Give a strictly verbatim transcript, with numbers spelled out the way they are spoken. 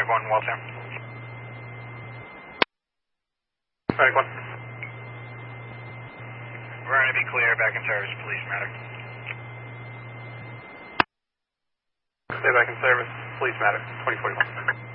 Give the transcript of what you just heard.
five one, Walter. Medic one. We're going to be clear, back in service, police matter. Stay back in service, police matter, twenty forty-one.